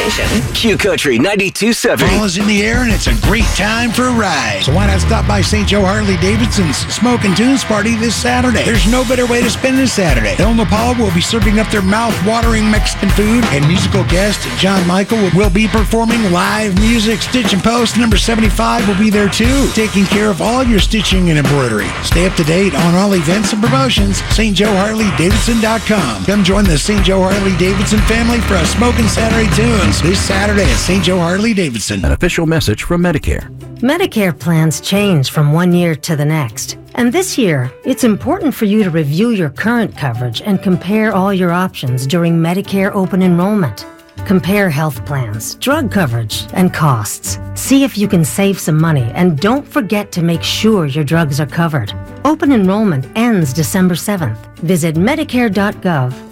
station. Q Country 92.7. Fall is in the air and it's a great time for a ride. So why not stop by St. Joe Harley-Davidson's Smoke and Tunes party this Saturday? There's no better way to spend this Saturday. El Nopal will be serving up their mouth-watering Mexican food, and musical guest John Michael will be performing live music. Stitch and Post number 75 will be there too, taking care of all your stitching and embroidery. Stay up to date on all events and promotions. StJoeHarley-Davidson.com. Come join the St. Joe Harley-Davidson family for a Smoking Saturday Tunes this Saturday at St. Joe Harley-Davidson. An official message from Medicare. Medicare plans change from one year to the next. And this year, it's important for you to review your current coverage and compare all your options during Medicare open enrollment. Compare health plans, drug coverage, and costs. See if you can save some money, and don't forget to make sure your drugs are covered. Open enrollment ends December 7th. Visit Medicare.gov